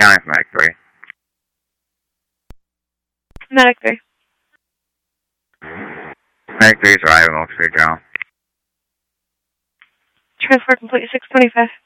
County for Medic 3. Medic 3. Medic 3 is arriving, Oak Street General. Transport complete 625.